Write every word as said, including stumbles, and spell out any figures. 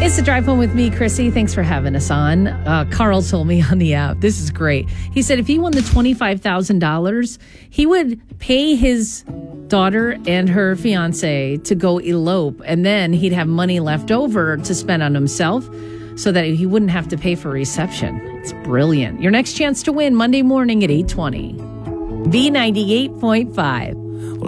It's the Drive Home with me, Chrissy. Thanks for having us on. Uh, Carl told me on the app, this is great. He said if he won the twenty-five thousand dollars, he would pay his daughter and her fiance to go elope, and then he'd have money left over to spend on himself so that he wouldn't have to pay for reception. It's brilliant. Your next chance to win Monday morning at eight twenty. B ninety-eight point five.